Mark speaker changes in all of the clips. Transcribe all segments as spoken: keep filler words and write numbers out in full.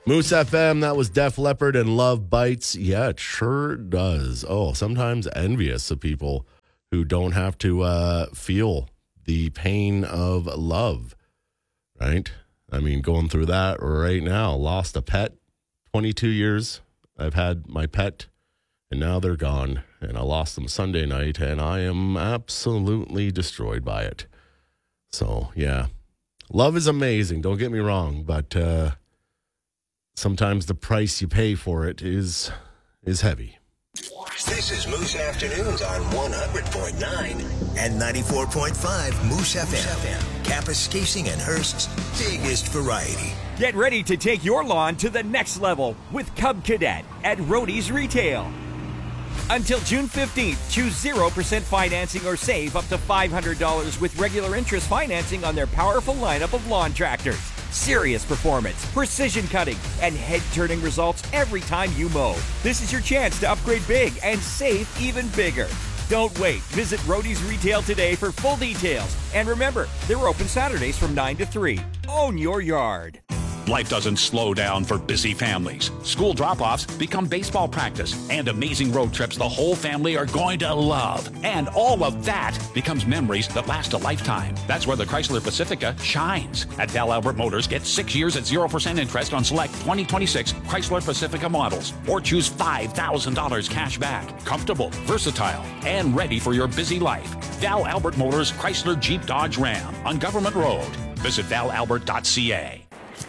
Speaker 1: Moose F M, that was Def Leppard and Love Bites. Yeah, it sure does. Oh, sometimes envious of people who don't have to uh, feel the pain of love, right? I mean, going through that right now. Lost a pet, twenty-two years. I've had my pet, and now they're gone. And I lost them Sunday night, and I am absolutely destroyed by it. So, yeah. Love is amazing, don't get me wrong, but uh, sometimes the price you pay for it is is heavy.
Speaker 2: This is Moose Afternoons on one hundred point nine and ninety-four point five Moose F M. Kapuskasing and Hearst's biggest variety.
Speaker 3: Get ready to take your lawn to the next level with Cub Cadet at Roadie's Retail. Until June fifteenth, choose zero percent financing or save up to five hundred dollars with regular interest financing on their powerful lineup of lawn tractors. Serious performance, precision cutting, and head-turning results every time you mow. This is your chance to upgrade big and save even bigger. Don't wait. Visit Roadie's Retail today for full details. And remember, they're open Saturdays from nine to three. Own your yard.
Speaker 4: Life doesn't slow down for busy families. School drop-offs become baseball practice and amazing road trips the whole family are going to love. And all of that becomes memories that last a lifetime. That's where the Chrysler Pacifica shines. At Val Albert Motors, get six years at zero percent interest on select twenty twenty-six Chrysler Pacifica models. Or choose five thousand dollars cash back. Comfortable, versatile, and ready for your busy life. Val Albert Motors Chrysler Jeep Dodge Ram on Government Road. Visit val albert dot c a.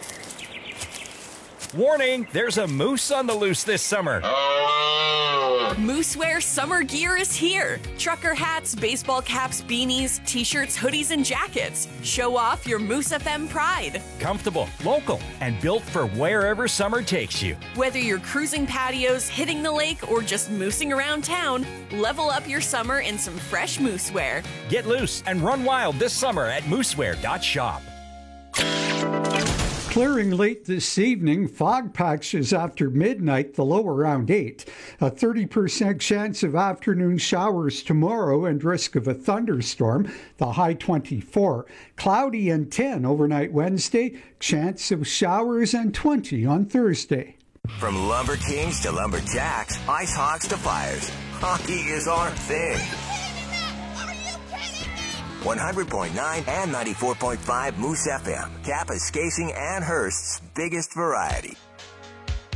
Speaker 3: Warning, there's a moose on the loose this summer.
Speaker 5: Moosewear summer gear is here. Trucker hats, baseball caps, beanies, t-shirts, hoodies, and jackets. Show off your Moose F M pride.
Speaker 3: Comfortable, local, and built for wherever summer takes you.
Speaker 5: Whether you're cruising patios, hitting the lake, or just moosing around town, level up your summer in some fresh moosewear.
Speaker 3: Get loose and run wild this summer at moosewear dot shop.
Speaker 6: Clearing late this evening, fog patches after midnight, the low around eight. A thirty percent chance of afternoon showers tomorrow and risk of a thunderstorm, the high twenty-four. Cloudy and ten overnight Wednesday, chance of showers and twenty on Thursday.
Speaker 2: From Lumber Kings to Lumberjacks, Ice Hawks to Flyers, hockey is our thing. one hundred point nine and ninety-four point five Moose F M. Kapuskasing and Hearst's biggest variety.